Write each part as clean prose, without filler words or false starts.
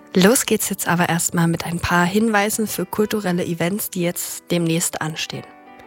Los geht's jetzt aber erstmal mit ein paar Hinweisen für kulturelle Events, die jetzt demnächst anstehen.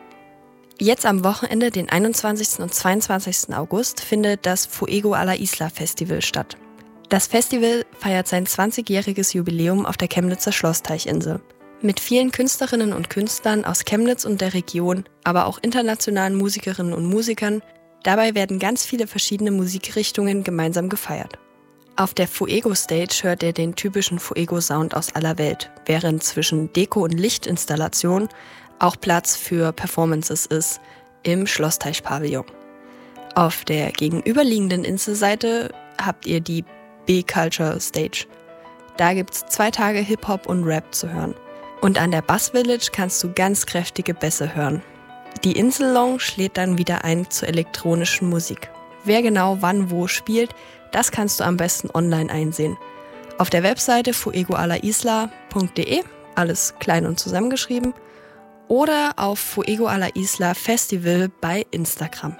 Jetzt am Wochenende, den 21. und 22. August, findet das Fuego a la Isla Festival statt. Das Festival feiert sein 20-jähriges Jubiläum auf der Chemnitzer Schlossteichinsel. Mit vielen Künstlerinnen und Künstlern aus Chemnitz und der Region, aber auch internationalen Musikerinnen und Musikern. Dabei werden ganz viele verschiedene Musikrichtungen gemeinsam gefeiert. Auf der Fuego Stage hört ihr den typischen Fuego-Sound aus aller Welt, während zwischen Deko- und Lichtinstallation auch Platz für Performances ist im Schlossteich-Pavillon. Auf der gegenüberliegenden Inselseite habt ihr die B-Culture Stage. Da gibt's 2 Tage Hip-Hop und Rap zu hören. Und an der Bass Village kannst du ganz kräftige Bässe hören. Die Insel-Lounge lädt dann wieder ein zur elektronischen Musik. Wer genau wann wo spielt, das kannst du am besten online einsehen. Auf der Webseite fuegoalaisla.de, alles klein und zusammengeschrieben, oder auf Fuego a la Isla Festival bei Instagram.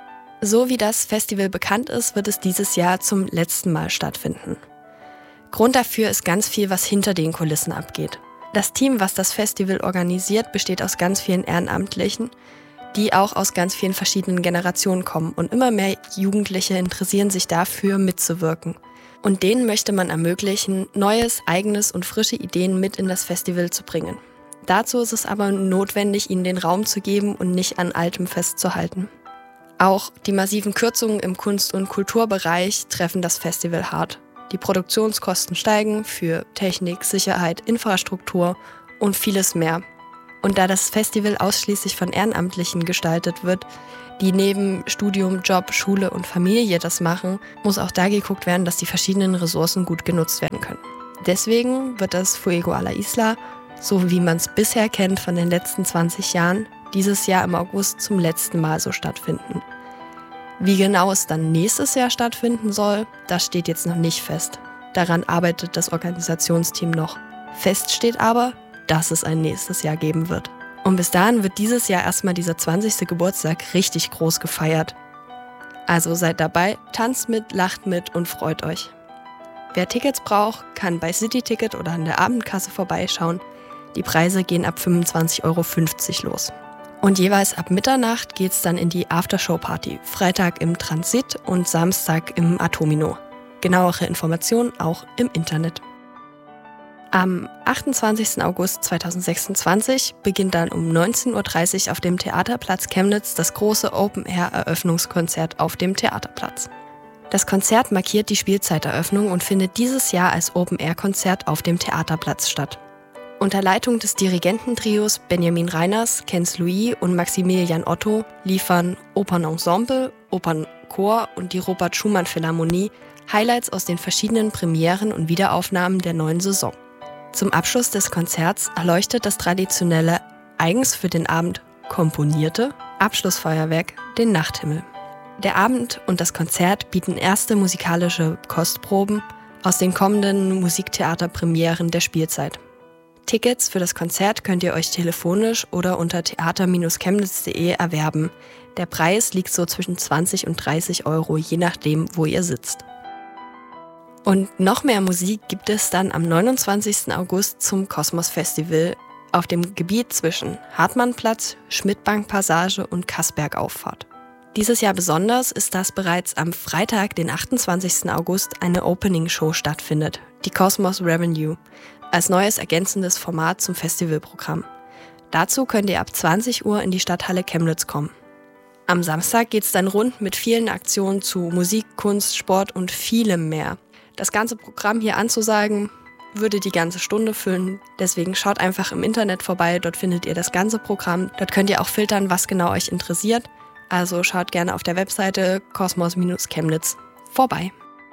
So wie das Festival bekannt ist, wird es dieses Jahr zum letzten Mal stattfinden. Grund dafür ist ganz viel, was hinter den Kulissen abgeht. Das Team, was das Festival organisiert, besteht aus ganz vielen Ehrenamtlichen, die auch aus ganz vielen verschiedenen Generationen kommen. Und immer mehr Jugendliche interessieren sich dafür, mitzuwirken. Und denen möchte man ermöglichen, Neues, Eigenes und frische Ideen mit in das Festival zu bringen. Dazu ist es aber notwendig, ihnen den Raum zu geben und nicht an Altem festzuhalten. Auch die massiven Kürzungen im Kunst- und Kulturbereich treffen das Festival hart. Die Produktionskosten steigen für Technik, Sicherheit, Infrastruktur und vieles mehr. Und da das Festival ausschließlich von Ehrenamtlichen gestaltet wird, die neben Studium, Job, Schule und Familie das machen, muss auch da geguckt werden, dass die verschiedenen Ressourcen gut genutzt werden können. Deswegen wird das Fuego a la Isla, so wie man es bisher kennt von den letzten 20 Jahren, dieses Jahr im August zum letzten Mal so stattfinden. Wie genau es dann nächstes Jahr stattfinden soll, das steht jetzt noch nicht fest. Daran arbeitet das Organisationsteam noch. Fest steht aber, dass es ein nächstes Jahr geben wird. Und bis dahin wird dieses Jahr erstmal dieser 20. Geburtstag richtig groß gefeiert. Also seid dabei, tanzt mit, lacht mit und freut euch. Wer Tickets braucht, kann bei City-Ticket oder an der Abendkasse vorbeischauen. Die Preise gehen ab 25,50 € los. Und jeweils ab Mitternacht geht's dann in die Aftershow-Party. Freitag im Transit und Samstag im Atomino. Genauere Informationen auch im Internet. Am 28. August 2026 beginnt dann um 19:30 Uhr auf dem Theaterplatz Chemnitz das große Open-Air-Eröffnungskonzert auf dem Theaterplatz. Das Konzert markiert die Spielzeiteröffnung und findet dieses Jahr als Open-Air-Konzert auf dem Theaterplatz statt. Unter Leitung des Dirigententrios Benjamin Reiners, Kenz Louis und Maximilian Otto liefern Opernensemble, Opernchor und die Robert Schumann Philharmonie Highlights aus den verschiedenen Premieren und Wiederaufnahmen der neuen Saison. Zum Abschluss des Konzerts erleuchtet das traditionelle, eigens für den Abend komponierte Abschlussfeuerwerk den Nachthimmel. Der Abend und das Konzert bieten erste musikalische Kostproben aus den kommenden Musiktheaterpremieren der Spielzeit. Tickets für das Konzert könnt ihr euch telefonisch oder unter theater-chemnitz.de erwerben. Der Preis liegt so zwischen 20 und 30 €, je nachdem, wo ihr sitzt. Und noch mehr Musik gibt es dann am 29. August zum Kosmos Festival auf dem Gebiet zwischen Hartmannplatz, Schmidtbank-Passage und Kassberg-Auffahrt. Dieses Jahr besonders ist, dass bereits am Freitag, den 28. August, eine Opening-Show stattfindet, die Kosmos Revenue, als neues ergänzendes Format zum Festivalprogramm. Dazu könnt ihr ab 20 Uhr in die Stadthalle Chemnitz kommen. Am Samstag geht's dann rund mit vielen Aktionen zu Musik, Kunst, Sport und vielem mehr. Das ganze Programm hier anzusagen, würde die ganze Stunde füllen. Deswegen schaut einfach im Internet vorbei, dort findet ihr das ganze Programm. Dort könnt ihr auch filtern, was genau euch interessiert. Also schaut gerne auf der Webseite Kosmos-Chemnitz vorbei.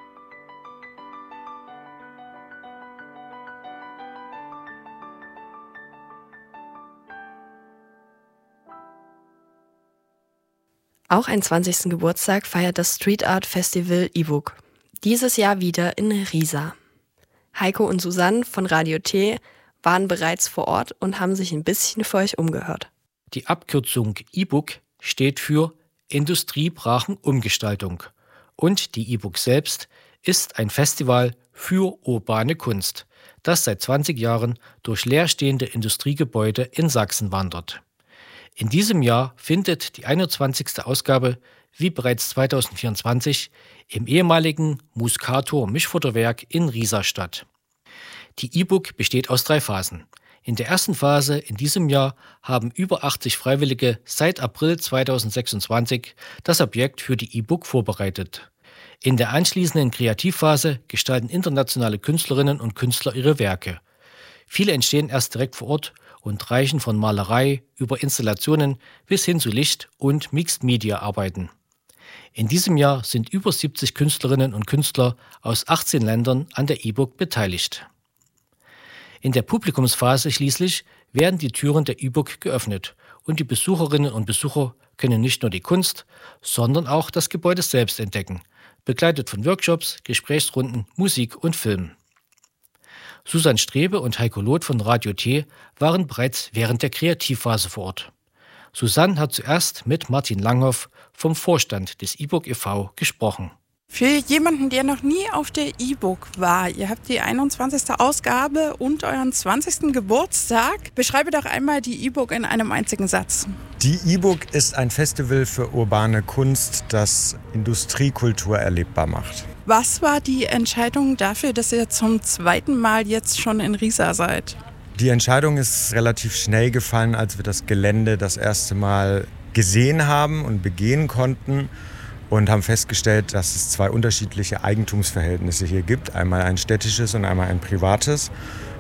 Auch einen 20. Geburtstag feiert das Street Art Festival IWUK. Dieses Jahr wieder in Riesa. Heiko und Susanne von Radio T waren bereits vor Ort und haben sich ein bisschen für euch umgehört. Die Abkürzung IWUK steht für Industriebrachenumgestaltung und die IWUK selbst ist ein Festival für urbane Kunst, das seit 20 Jahren durch leerstehende Industriegebäude in Sachsen wandert. In diesem Jahr findet die 21. Ausgabe, wie bereits 2024, im ehemaligen Muscator Mischfutterwerk in Riesa statt. Die E-Book besteht aus 3 Phasen. In der ersten Phase in diesem Jahr haben über 80 Freiwillige seit April 2026 das Objekt für die E-Book vorbereitet. In der anschließenden Kreativphase gestalten internationale Künstlerinnen und Künstler ihre Werke. Viele entstehen erst direkt vor Ort und reichen von Malerei über Installationen bis hin zu Licht- und Mixed-Media-Arbeiten. In diesem Jahr sind über 70 Künstlerinnen und Künstler aus 18 Ländern an der E-Book beteiligt. In der Publikumsphase schließlich werden die Türen der E-Book geöffnet und die Besucherinnen und Besucher können nicht nur die Kunst, sondern auch das Gebäude selbst entdecken, begleitet von Workshops, Gesprächsrunden, Musik und Film. Susanne Strebe und Heiko Loth von Radio T waren bereits während der Kreativphase vor Ort. Susanne hat zuerst mit Martin Langhoff vom Vorstand des E-Book e.V. gesprochen. Für jemanden, der noch nie auf der E-Book war, ihr habt die 21. Ausgabe und euren 20. Geburtstag. Beschreibe doch einmal die E-Book in einem einzigen Satz. Die E-Book ist ein Festival für urbane Kunst, das Industriekultur erlebbar macht. Was war die Entscheidung dafür, dass ihr zum 2. Mal jetzt schon in Riesa seid? Die Entscheidung ist relativ schnell gefallen, als wir das Gelände das erste Mal gesehen haben und begehen konnten. Und haben festgestellt, dass es 2 unterschiedliche Eigentumsverhältnisse hier gibt. Einmal ein städtisches und einmal ein privates.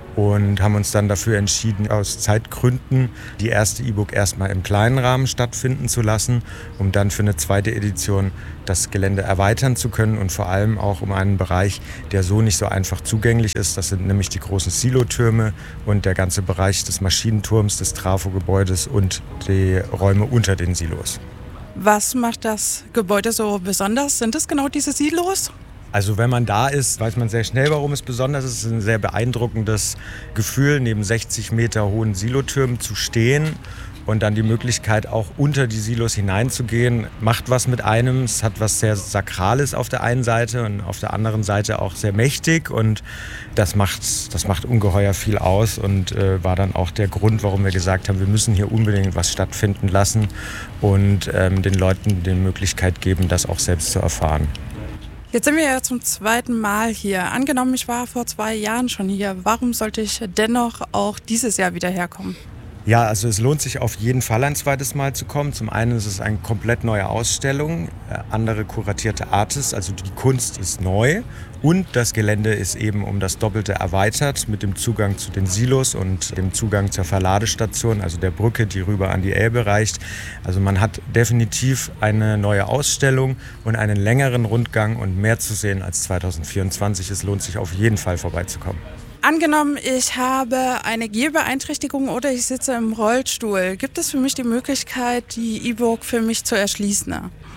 Und haben uns dann dafür entschieden, aus Zeitgründen die erste E-Book erstmal im kleinen Rahmen stattfinden zu lassen, um dann für eine zweite Edition das Gelände erweitern zu können und vor allem auch um einen Bereich, der so nicht so einfach zugänglich ist. Das sind nämlich die großen Silotürme und der ganze Bereich des Maschinenturms, des Trafo-Gebäudes und die Räume unter den Silos. Was macht das Gebäude so besonders? Sind es genau diese Silos? Also wenn man da ist, weiß man sehr schnell, warum es besonders ist. Es ist ein sehr beeindruckendes Gefühl, neben 60 Meter hohen Silotürmen zu stehen und dann die Möglichkeit, auch unter die Silos hineinzugehen, macht was mit einem. Es hat was sehr Sakrales auf der einen Seite und auf der anderen Seite auch sehr mächtig. Und das macht ungeheuer viel aus und war dann auch der Grund, warum wir gesagt haben, wir müssen hier unbedingt was stattfinden lassen und den Leuten die Möglichkeit geben, das auch selbst zu erfahren. Jetzt sind wir ja zum 2. Mal hier. Angenommen, ich war vor 2 Jahren schon hier. Warum sollte ich dennoch auch dieses Jahr wieder herkommen? Ja, also es lohnt sich auf jeden Fall ein zweites Mal zu kommen. Zum einen ist es eine komplett neue Ausstellung, andere kuratierte Artists, also die Kunst ist neu und das Gelände ist eben um das Doppelte erweitert mit dem Zugang zu den Silos und dem Zugang zur Verladestation, also der Brücke, die rüber an die Elbe reicht. Also man hat definitiv eine neue Ausstellung und einen längeren Rundgang und mehr zu sehen als 2024. Es lohnt sich auf jeden Fall vorbeizukommen. Angenommen, ich habe eine Gehbeeinträchtigung oder ich sitze im Rollstuhl. Gibt es für mich die Möglichkeit, die E-Book für mich zu erschließen?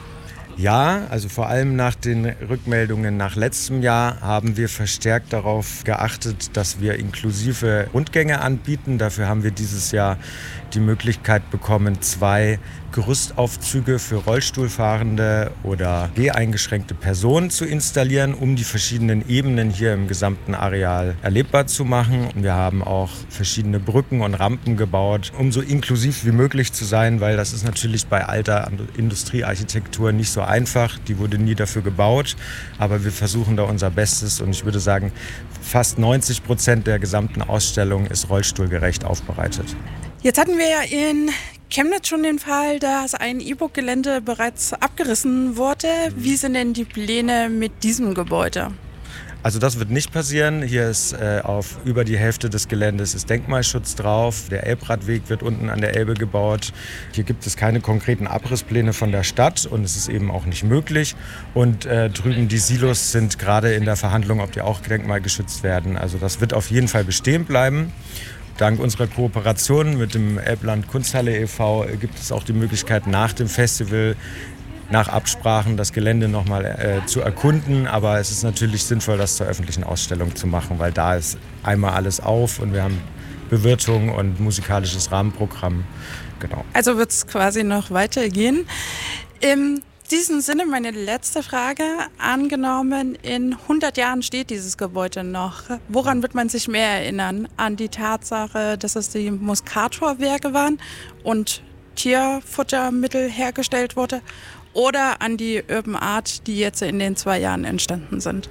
Ja, also vor allem nach den Rückmeldungen nach letztem Jahr haben wir verstärkt darauf geachtet, dass wir inklusive Rundgänge anbieten. Dafür haben wir dieses Jahr die Möglichkeit bekommen, 2 Gerüstaufzüge für Rollstuhlfahrende oder geheingeschränkte Personen zu installieren, um die verschiedenen Ebenen hier im gesamten Areal erlebbar zu machen. Wir haben auch verschiedene Brücken und Rampen gebaut, um so inklusiv wie möglich zu sein, weil das ist natürlich bei alter Industriearchitektur nicht so einfach. Die wurde nie dafür gebaut, aber wir versuchen da unser Bestes und ich würde sagen, fast 90% der gesamten Ausstellung ist rollstuhlgerecht aufbereitet. Jetzt hatten wir ja in Chemnitz schon den Fall, dass ein E-Book-Gelände bereits abgerissen wurde. Wie sind denn die Pläne mit diesem Gebäude? Also das wird nicht passieren. Hier ist auf über die Hälfte des Geländes ist Denkmalschutz drauf. Der Elbradweg wird unten an der Elbe gebaut. Hier gibt es keine konkreten Abrisspläne von der Stadt und es ist eben auch nicht möglich. Und drüben die Silos sind gerade in der Verhandlung, ob die auch denkmalgeschützt werden. Also das wird auf jeden Fall bestehen bleiben. Dank unserer Kooperation mit dem Elbland Kunsthalle e.V. gibt es auch die Möglichkeit, nach dem Festival, nach Absprachen, das Gelände nochmal zu erkunden. Aber es ist natürlich sinnvoll, das zur öffentlichen Ausstellung zu machen, weil da ist einmal alles auf und wir haben Bewirtung und musikalisches Rahmenprogramm. Genau. Also wird es quasi noch weitergehen. diesem Sinne meine letzte Frage. Angenommen, in 100 Jahren steht dieses Gebäude noch. Woran wird man sich mehr erinnern? An die Tatsache, dass es die Muscator-Werke waren und Tierfuttermittel hergestellt wurde? Oder an die Urban Art, die jetzt in den 2 Jahren entstanden sind?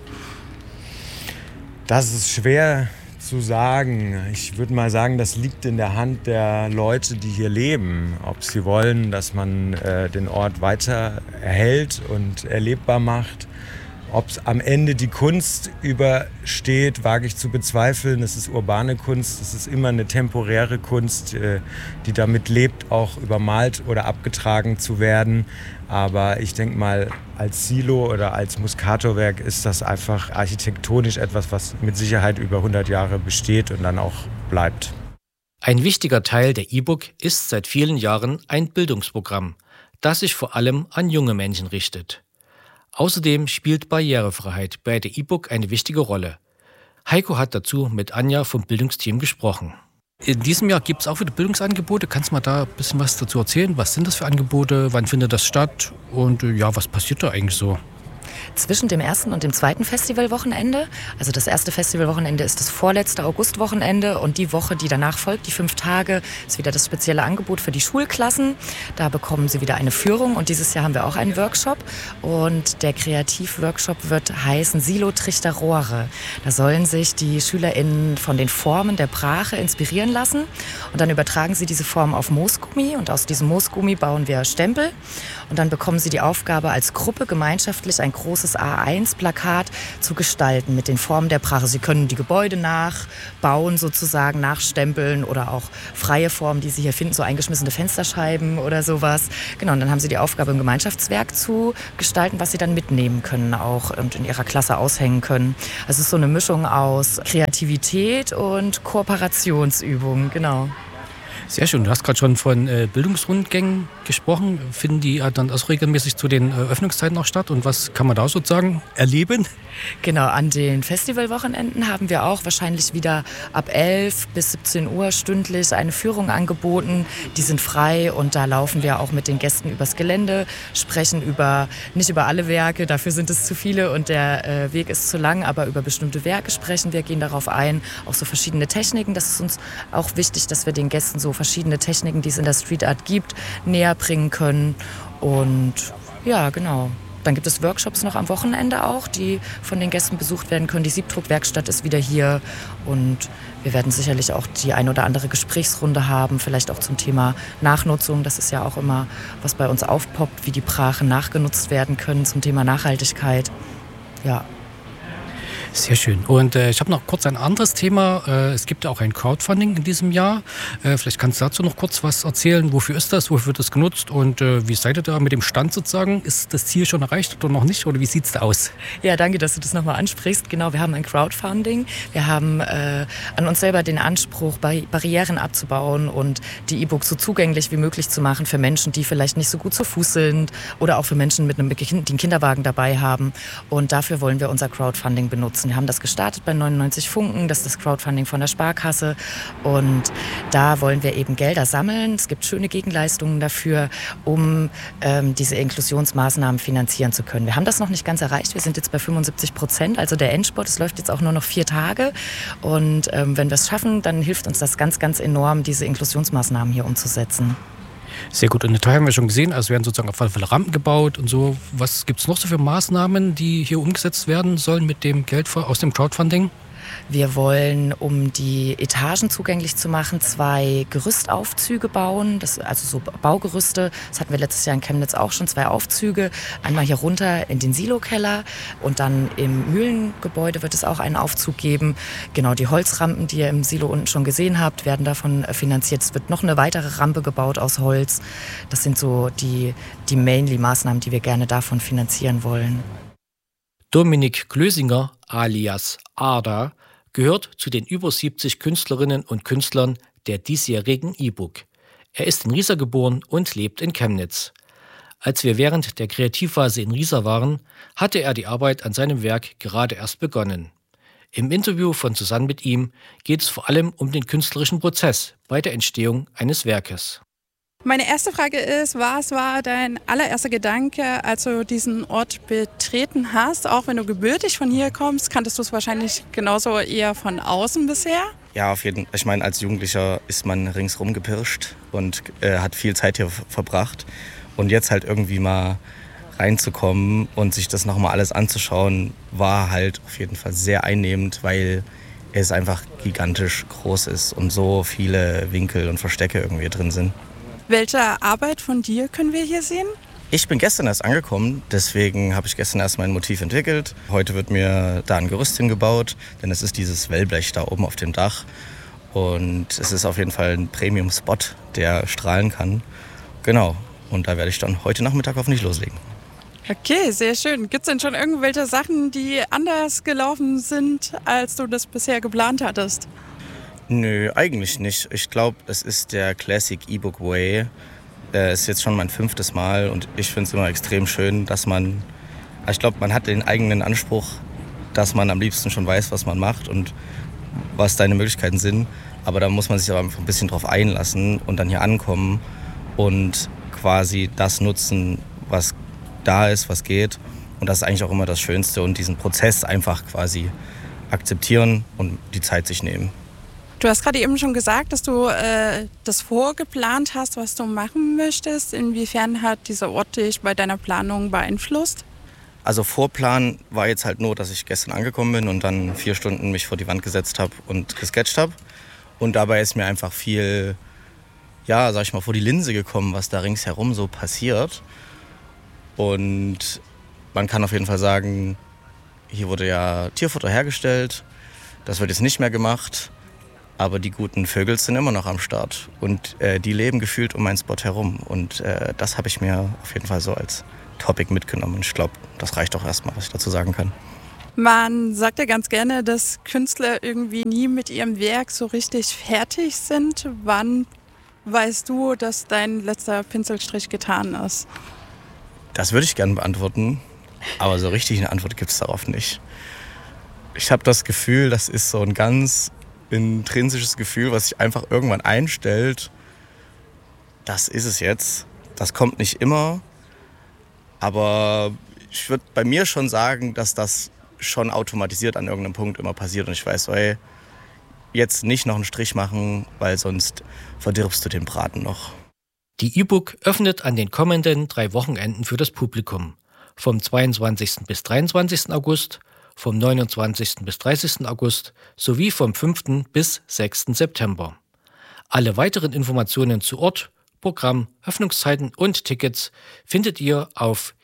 Das ist schwer zu sagen. Ich würde mal sagen, das liegt in der Hand der Leute, die hier leben. Ob sie wollen, dass man den Ort weiter erhält und erlebbar macht. Ob es am Ende die Kunst übersteht, wage ich zu bezweifeln. Es ist urbane Kunst, es ist immer eine temporäre Kunst, die damit lebt, auch übermalt oder abgetragen zu werden. Aber ich denke mal, als Silo oder als Muscator-Werk ist das einfach architektonisch etwas, was mit Sicherheit über 100 Jahre besteht und dann auch bleibt. Ein wichtiger Teil der E-Book ist seit vielen Jahren ein Bildungsprogramm, das sich vor allem an junge Menschen richtet. Außerdem spielt Barrierefreiheit bei der E-Book eine wichtige Rolle. Heiko hat dazu mit Anja vom Bildungsteam gesprochen. In diesem Jahr gibt es auch wieder Bildungsangebote. Kannst du mal da ein bisschen was dazu erzählen? Was sind das für Angebote? Wann findet das statt? Und ja, was passiert da eigentlich so? Zwischen dem ersten und dem zweiten Festivalwochenende. Also das erste Festivalwochenende ist das vorletzte Augustwochenende und die Woche, die danach folgt, die 5 Tage, ist wieder das spezielle Angebot für die Schulklassen. Da bekommen sie wieder eine Führung und dieses Jahr haben wir auch einen Workshop und der Kreativworkshop wird heißen Silo Trichter Rohre. Da sollen sich die SchülerInnen von den Formen der Brache inspirieren lassen und dann übertragen sie diese Formen auf Moosgummi und aus diesem Moosgummi bauen wir Stempel und dann bekommen sie die Aufgabe als Gruppe gemeinschaftlich ein großes A1-Plakat zu gestalten mit den Formen der Brache. Sie können die Gebäude nachbauen, sozusagen nachstempeln oder auch freie Formen, die Sie hier finden, so eingeschmissene Fensterscheiben oder sowas. Genau, und dann haben Sie die Aufgabe, ein Gemeinschaftswerk zu gestalten, was Sie dann mitnehmen können auch und in Ihrer Klasse aushängen können. Also es ist so eine Mischung aus Kreativität und Kooperationsübungen, genau. Sehr schön. Du hast gerade schon von Bildungsrundgängen gesprochen. Finden die dann auch regelmäßig zu den Öffnungszeiten auch statt? Und was kann man da sozusagen erleben? Genau, an den Festivalwochenenden haben wir auch wahrscheinlich wieder ab 11 bis 17 Uhr stündlich eine Führung angeboten. Die sind frei und da laufen wir auch mit den Gästen übers Gelände, sprechen nicht über alle Werke, dafür sind es zu viele und der Weg ist zu lang, aber über bestimmte Werke sprechen wir, gehen darauf ein, auch so verschiedene Techniken. Das ist uns auch wichtig, dass wir den Gästen so verschiedene Techniken, die es in der Street Art gibt, näher bringen können. Und ja, genau. Dann gibt es Workshops noch am Wochenende auch, die von den Gästen besucht werden können. Die Siebdruckwerkstatt ist wieder hier und wir werden sicherlich auch die ein oder andere Gesprächsrunde haben, vielleicht auch zum Thema Nachnutzung. Das ist ja auch immer, was bei uns aufpoppt, wie die Brachen nachgenutzt werden können zum Thema Nachhaltigkeit. Ja. Sehr schön. Und ich habe noch kurz ein anderes Thema. Es gibt ja auch ein Crowdfunding in diesem Jahr. Vielleicht kannst du dazu noch kurz was erzählen. Wofür ist das? Wofür wird das genutzt? Und wie seid ihr da mit dem Stand sozusagen? Ist das Ziel schon erreicht oder noch nicht? Oder wie sieht es da aus? Ja, danke, dass du das nochmal ansprichst. Genau, wir haben ein Crowdfunding. Wir haben an uns selber den Anspruch, Barrieren abzubauen und die E-Books so zugänglich wie möglich zu machen für Menschen, die vielleicht nicht so gut zu Fuß sind oder auch für Menschen, die einen Kinderwagen dabei haben. Und dafür wollen wir unser Crowdfunding benutzen. Wir haben das gestartet bei 99 Funken, das ist das Crowdfunding von der Sparkasse und da wollen wir eben Gelder sammeln. Es gibt schöne Gegenleistungen dafür, um diese Inklusionsmaßnahmen finanzieren zu können. Wir haben das noch nicht ganz erreicht, wir sind jetzt bei 75%, also der Endspurt, es läuft jetzt auch nur noch 4 Tage und wenn wir es schaffen, dann hilft uns das ganz, ganz enorm, diese Inklusionsmaßnahmen hier umzusetzen. Sehr gut. Und in Detail haben wir schon gesehen, also werden sozusagen auf alle Fälle Rampen gebaut und so. Was gibt es noch so für Maßnahmen, die hier umgesetzt werden sollen mit dem Geld aus dem Crowdfunding? Wir wollen, um die Etagen zugänglich zu machen, 2 Gerüstaufzüge bauen, also so Baugerüste. Das hatten wir letztes Jahr in Chemnitz auch schon, 2 Aufzüge. Einmal hier runter in den Silokeller und dann im Mühlengebäude wird es auch einen Aufzug geben. Genau, die Holzrampen, die ihr im Silo unten schon gesehen habt, werden davon finanziert. Es wird noch eine weitere Rampe gebaut aus Holz. Das sind so die Mainly-Maßnahmen, die wir gerne davon finanzieren wollen. Dominik Klösinger alias Ada gehört zu den über 70 Künstlerinnen und Künstlern der diesjährigen E-Book. Er ist in Riesa geboren und lebt in Chemnitz. Als wir während der Kreativphase in Riesa waren, hatte er die Arbeit an seinem Werk gerade erst begonnen. Im Interview von Susanne mit ihm geht es vor allem um den künstlerischen Prozess bei der Entstehung eines Werkes. Meine erste Frage ist, was war dein allererster Gedanke, als du diesen Ort betreten hast? Auch wenn du gebürtig von hier kommst, kanntest du es wahrscheinlich genauso eher von außen bisher? Ja, auf jeden Fall. Ich meine, als Jugendlicher ist man ringsrum gepirscht und hat viel Zeit hier verbracht. Und jetzt halt irgendwie mal reinzukommen und sich das nochmal alles anzuschauen, war halt auf jeden Fall sehr einnehmend, weil es einfach gigantisch groß ist und so viele Winkel und Verstecke irgendwie drin sind. Welche Arbeit von dir können wir hier sehen? Ich bin gestern erst angekommen, deswegen habe ich gestern erst mein Motiv entwickelt. Heute wird mir da ein Gerüst hingebaut, denn es ist dieses Wellblech da oben auf dem Dach. Und es ist auf jeden Fall ein Premium-Spot, der strahlen kann. Genau, und da werde ich dann heute Nachmittag hoffentlich loslegen. Okay, sehr schön. Gibt es denn schon irgendwelche Sachen, die anders gelaufen sind, als du das bisher geplant hattest? Nö, eigentlich nicht. Ich glaube, es ist der Classic E-Book Way. Ist jetzt schon mein 5. Mal und ich finde es immer extrem schön, dass ich glaube, man hat den eigenen Anspruch, dass man am liebsten schon weiß, was man macht und was deine Möglichkeiten sind. Aber da muss man sich aber einfach ein bisschen drauf einlassen und dann hier ankommen und quasi das nutzen, was da ist, was geht. Und das ist eigentlich auch immer das Schönste und diesen Prozess einfach quasi akzeptieren und die Zeit sich nehmen. Du hast gerade eben schon gesagt, dass du das vorgeplant hast, was du machen möchtest. Inwiefern hat dieser Ort dich bei deiner Planung beeinflusst? Also Vorplan war jetzt halt nur, dass ich gestern angekommen bin und dann 4 Stunden mich vor die Wand gesetzt habe und gesketcht habe. Und dabei ist mir einfach viel, ja, sag ich mal, vor die Linse gekommen, was da ringsherum so passiert. Und man kann auf jeden Fall sagen, hier wurde ja Tierfutter hergestellt. Das wird jetzt nicht mehr gemacht. Aber die guten Vögel sind immer noch am Start und die leben gefühlt um meinen Spot herum. Und das habe ich mir auf jeden Fall so als Topic mitgenommen. Und ich glaube, das reicht auch erstmal, was ich dazu sagen kann. Man sagt ja ganz gerne, dass Künstler irgendwie nie mit ihrem Werk so richtig fertig sind. Wann weißt du, dass dein letzter Pinselstrich getan ist? Das würde ich gerne beantworten, aber so richtig eine Antwort gibt es darauf nicht. Ich habe das Gefühl, das ist so ein ganz intrinsisches Gefühl, was sich einfach irgendwann einstellt. Das ist es jetzt. Das kommt nicht immer. Aber ich würde bei mir schon sagen, dass das schon automatisiert an irgendeinem Punkt immer passiert. Und ich weiß, ey, jetzt nicht noch einen Strich machen, weil sonst verdirbst du den Braten noch. Die E-Book öffnet an den kommenden 3 Wochenenden für das Publikum. Vom 22. bis 23. August, vom 29. bis 30. August sowie vom 5. bis 6. September. Alle weiteren Informationen zu Ort, Programm, Öffnungszeiten und Tickets findet ihr auf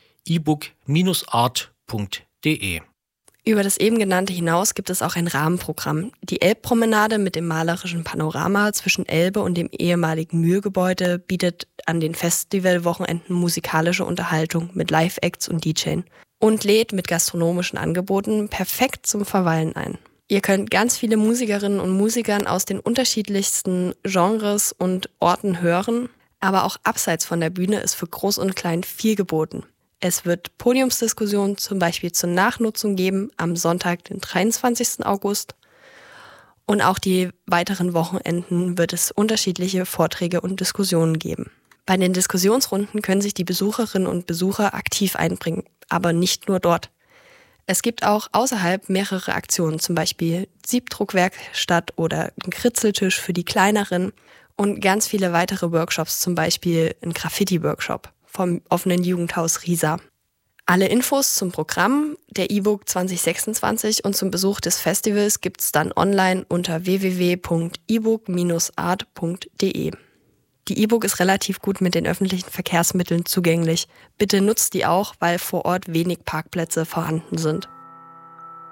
ebook-art.de. Über das eben genannte hinaus gibt es auch ein Rahmenprogramm. Die Elbpromenade mit dem malerischen Panorama zwischen Elbe und dem ehemaligen Mühlgebäude bietet an den Festivalwochenenden musikalische Unterhaltung mit Live-Acts und DJing und lädt mit gastronomischen Angeboten perfekt zum Verweilen ein. Ihr könnt ganz viele Musikerinnen und Musikern aus den unterschiedlichsten Genres und Orten hören, aber auch abseits von der Bühne ist für Groß und Klein viel geboten. Es wird Podiumsdiskussionen zum Beispiel zur Nachnutzung geben am Sonntag, den 23. August. Und auch die weiteren Wochenenden wird es unterschiedliche Vorträge und Diskussionen geben. Bei den Diskussionsrunden können sich die Besucherinnen und Besucher aktiv einbringen, aber nicht nur dort. Es gibt auch außerhalb mehrere Aktionen, zum Beispiel Siebdruckwerkstatt oder ein Kritzeltisch für die Kleineren und ganz viele weitere Workshops, zum Beispiel ein Graffiti-Workshop vom offenen Jugendhaus Riesa. Alle Infos zum Programm der E-Book 2026 und zum Besuch des Festivals gibt's dann online unter www.ebook-art.de. Die E-Book ist relativ gut mit den öffentlichen Verkehrsmitteln zugänglich. Bitte nutzt die auch, weil vor Ort wenig Parkplätze vorhanden sind.